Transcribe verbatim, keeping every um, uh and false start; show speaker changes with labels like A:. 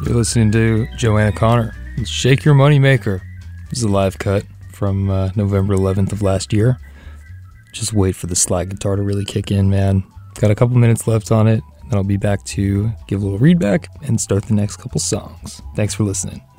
A: You're listening to Joanna Connor. Shake Your Moneymaker. This is a live cut from uh, November eleventh of last year. Just wait for the slide guitar to really kick in, man. Got a couple minutes left on it, and then I'll be back to give a little read back and start the next couple songs. Thanks for listening.